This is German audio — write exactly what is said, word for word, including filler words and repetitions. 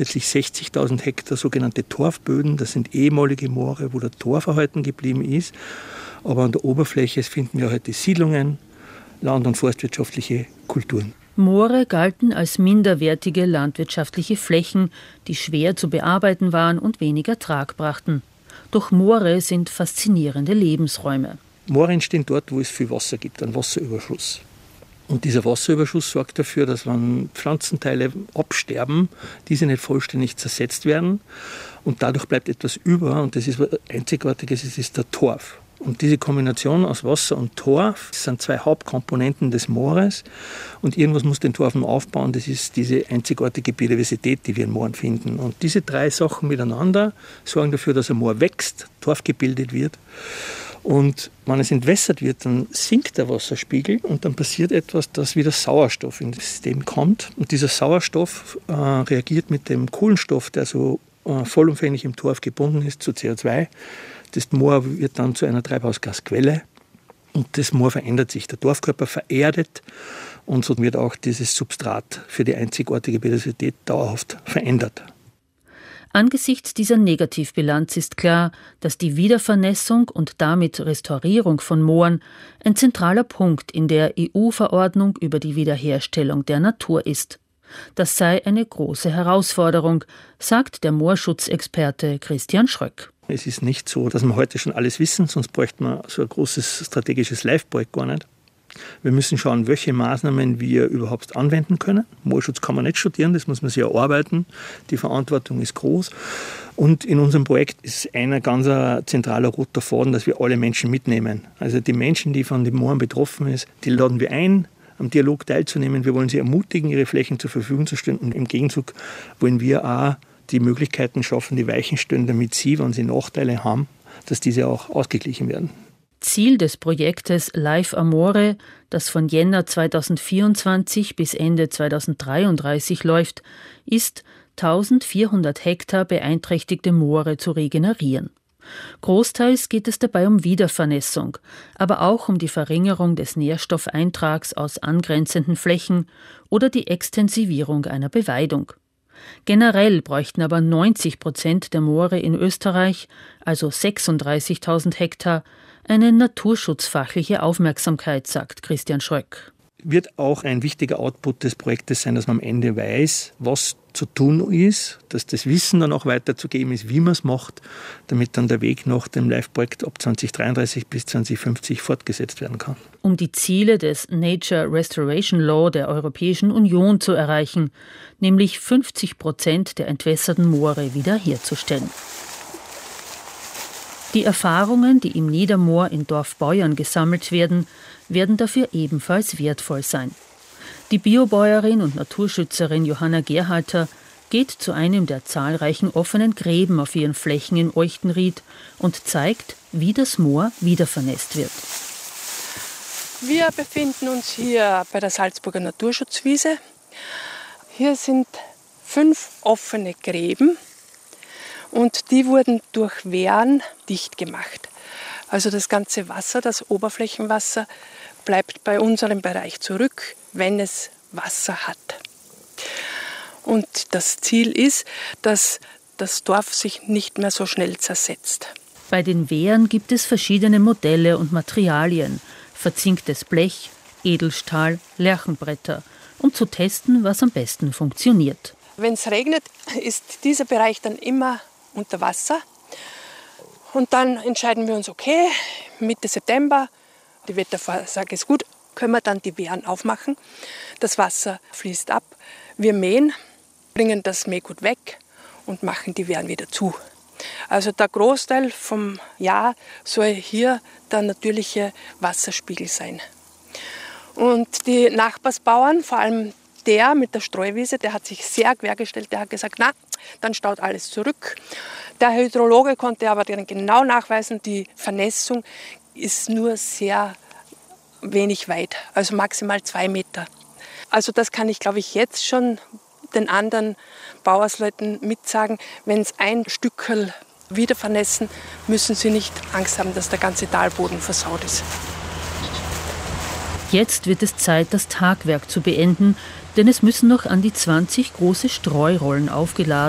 zusätzlich sechzigtausend Hektar sogenannte Torfböden. Das sind ehemalige Moore, wo der Torf erhalten geblieben ist. Aber an der Oberfläche finden wir heute Siedlungen, land- und forstwirtschaftliche Kulturen. Moore galten als minderwertige landwirtschaftliche Flächen, die schwer zu bearbeiten waren und wenig Ertrag brachten. Doch Moore sind faszinierende Lebensräume. Moore entstehen dort, wo es viel Wasser gibt, einen Wasserüberschuss. Und dieser Wasserüberschuss sorgt dafür, dass wenn Pflanzenteile absterben, diese nicht vollständig zersetzt werden. Und dadurch bleibt etwas über. Und das ist was Einzigartiges, es ist der Torf. Und diese Kombination aus Wasser und Torf sind zwei Hauptkomponenten des Moores. Und irgendwas muss den Torf aufbauen. Das ist diese einzigartige Biodiversität, die wir in Mooren finden. Und diese drei Sachen miteinander sorgen dafür, dass ein Moor wächst, Torf gebildet wird. Und wenn es entwässert wird, dann sinkt der Wasserspiegel und dann passiert etwas, dass wieder Sauerstoff in das System kommt. Und dieser Sauerstoff äh, reagiert mit dem Kohlenstoff, der so äh, vollumfänglich im Torf gebunden ist, zu C O zwei. Das Moor wird dann zu einer Treibhausgasquelle und das Moor verändert sich. Der Torfkörper vererdet und so wird auch dieses Substrat für die einzigartige Biodiversität dauerhaft verändert. Angesichts dieser Negativbilanz ist klar, dass die Wiedervernässung und damit Restaurierung von Mooren ein zentraler Punkt in der E U-Verordnung über die Wiederherstellung der Natur ist. Das sei eine große Herausforderung, sagt der Moorschutzexperte Christian Schröck. Es ist nicht so, dass wir heute schon alles wissen, sonst bräuchte man so ein großes strategisches Live-Projekt gar nicht. Wir müssen schauen, welche Maßnahmen wir überhaupt anwenden können. Moorschutz kann man nicht studieren, das muss man sich erarbeiten. Die Verantwortung ist groß. Und in unserem Projekt ist ein ganz zentraler roter Faden, dass wir alle Menschen mitnehmen. Also die Menschen, die von den Mooren betroffen sind, die laden wir ein, am Dialog teilzunehmen. Wir wollen sie ermutigen, ihre Flächen zur Verfügung zu stellen. Und im Gegenzug wollen wir auch die Möglichkeiten schaffen, die Weichen stellen, damit sie, wenn sie Nachteile haben, dass diese auch ausgeglichen werden. Ziel des Projektes Live Amore, das von Jänner zweitausendvierundzwanzig bis Ende zweitausenddreiunddreißig läuft, ist, eintausendvierhundert Hektar beeinträchtigte Moore zu regenerieren. Großteils geht es dabei um Wiedervernässung, aber auch um die Verringerung des Nährstoffeintrags aus angrenzenden Flächen oder die Extensivierung einer Beweidung. Generell bräuchten aber neunzig Prozent der Moore in Österreich, also sechsunddreißigtausend Hektar, eine naturschutzfachliche Aufmerksamkeit, sagt Christian Schröck. Wird auch ein wichtiger Output des Projektes sein, dass man am Ende weiß, was zu tun ist, dass das Wissen dann auch weiterzugeben ist, wie man es macht, damit dann der Weg nach dem Live-Projekt ab zweitausenddreiunddreißig bis zweitausendfünfzig fortgesetzt werden kann. Um die Ziele des Nature Restoration Law der Europäischen Union zu erreichen, nämlich fünfzig Prozent der entwässerten Moore wiederherzustellen. Die Erfahrungen, die im Niedermoor in Dorfbeuern gesammelt werden, werden dafür ebenfalls wertvoll sein. Die Biobäuerin und Naturschützerin Johanna Gerhalter geht zu einem der zahlreichen offenen Gräben auf ihren Flächen in Euchtenried und zeigt, wie das Moor wiedervernässt wird. Wir befinden uns hier bei der Salzburger Naturschutzwiese. Hier sind fünf offene Gräben und die wurden durch Wehren dicht gemacht. Also das ganze Wasser, das Oberflächenwasser, bleibt bei unserem Bereich zurück, wenn es Wasser hat. Und das Ziel ist, dass das Dorf sich nicht mehr so schnell zersetzt. Bei den Wehren gibt es verschiedene Modelle und Materialien, verzinktes Blech, Edelstahl, Lärchenbretter, um zu testen, was am besten funktioniert. Wenn es regnet, ist dieser Bereich dann immer unter Wasser. Und dann entscheiden wir uns, okay, Mitte September, die Wettervorhersage ist gut, können wir dann die Wehren aufmachen. Das Wasser fließt ab, wir mähen, bringen das Mähgut weg und machen die Wehren wieder zu. Also der Großteil vom Jahr soll hier der natürliche Wasserspiegel sein. Und die Nachbarsbauern, vor allem der mit der Streuwiese, der hat sich sehr quergestellt, der hat gesagt, na, dann staut alles zurück. Der Hydrologe konnte aber genau nachweisen, die Vernässung ist nur sehr wenig weit, also maximal zwei Meter. Also das kann ich, glaube ich, jetzt schon den anderen Bauersleuten mitsagen. Wenn es ein Stückerl wieder vernässen, müssen sie nicht Angst haben, dass der ganze Talboden versaut ist. Jetzt wird es Zeit, das Tagwerk zu beenden, denn es müssen noch an die zwanzig große Streurollen aufgeladen